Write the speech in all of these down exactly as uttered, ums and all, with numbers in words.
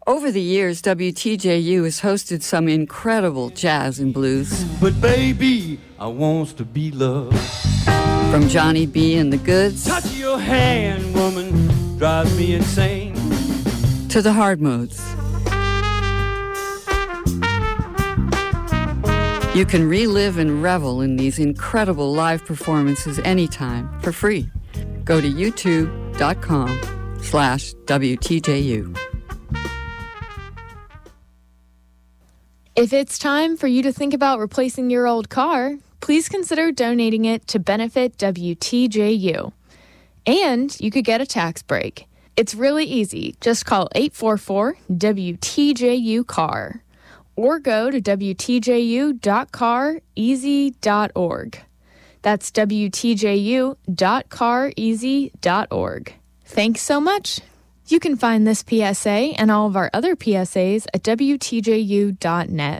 Over the years, W T J U has hosted some incredible jazz and blues. But baby, I wants to be loved. From Johnny B. and the Goods. Touch your hand, woman, drives me insane. To the hard modes. You can relive and revel in these incredible live performances anytime for free. Go to youtube.com slash WTJU. If it's time for you to think about replacing your old car, please consider donating it to benefit W T J U. And you could get a tax break. It's really easy. Just call eight four four W T J U C A R or go to W T J U dot car easy dot org. That's W T J U dot car easy dot org. Thanks so much. You can find this P S A and all of our other P S As at W T J U dot net.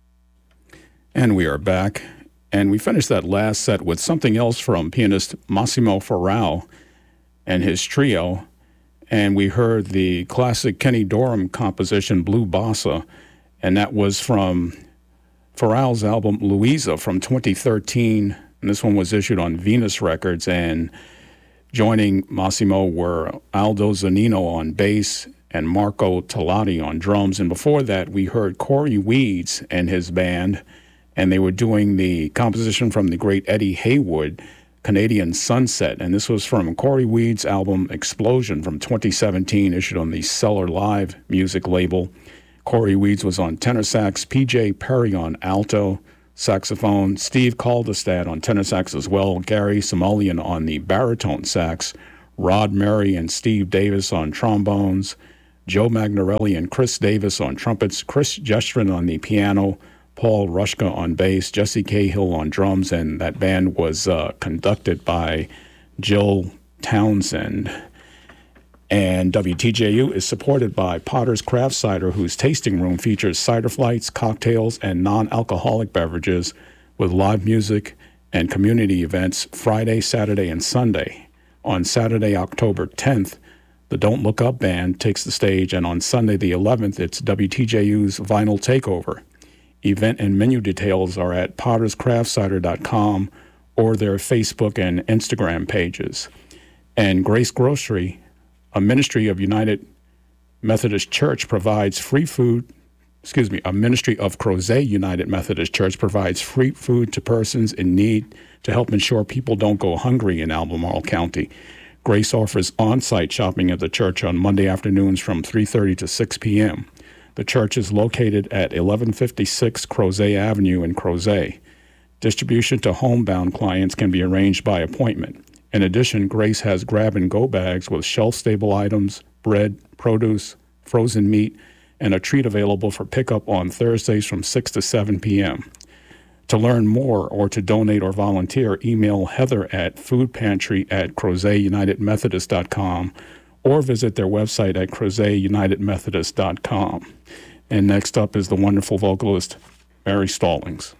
And we are back. And we finished that last set with something else from pianist Massimo Ferrao and his trio. And we heard the classic Kenny Dorham composition, Blue Bossa. And that was from Ferrao's album, Louisa, from twenty thirteen. And this one was issued on Venus Records. And joining Massimo were Aldo Zanino on bass and Marco Talati on drums. And before that, we heard Corey Weeds and his band, and they were doing the composition from the great Eddie Haywood, Canadian Sunset. And this was from Corey Weeds' album Explosion from twenty seventeen, issued on the Cellar Live music label. Corey Weeds was on tenor sax, P J Perry on alto saxophone, Steve Caldestad on tenor sax as well, Gary Simulian on the baritone sax, Rod Murray and Steve Davis on trombones, Joe Magnarelli and Chris Davis on trumpets, Chris Gestrin on the piano, Paul Rushka on bass, Jesse Cahill on drums, and that band was uh, conducted by Jill Townsend. And W T J U is supported by Potter's Craft Cider, whose tasting room features cider flights, cocktails, and non-alcoholic beverages with live music and community events Friday, Saturday, and Sunday. On Saturday, October tenth, the Don't Look Up Band takes the stage, and on Sunday the eleventh, it's W T J U's Vinyl Takeover. Event and menu details are at potters craft cider dot com or their Facebook and Instagram pages. And Grace Grocery, a ministry of United Methodist Church, provides free food, excuse me, a ministry of Crozet United Methodist Church provides free food to persons in need to help ensure people don't go hungry in Albemarle County. Grace offers on-site shopping at the church on Monday afternoons from three thirty to six p.m. The church is located at eleven fifty-six Crozet Avenue in Crozet. Distribution to homebound clients can be arranged by appointment. In addition, Grace has grab-and-go bags with shelf-stable items, bread, produce, frozen meat, and a treat available for pickup on Thursdays from six to seven p.m. To learn more or to donate or volunteer, email Heather at foodpantry at crozet united methodist dot com or visit their website at crozet united methodist dot com. And next up is the wonderful vocalist, Mary Stallings.